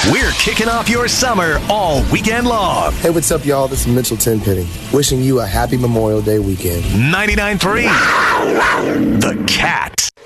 We're kicking off your summer all weekend long. Hey, what's up, y'all? This is Mitchell Tenpenny, wishing you a happy Memorial Day weekend. 99.3 The Cat.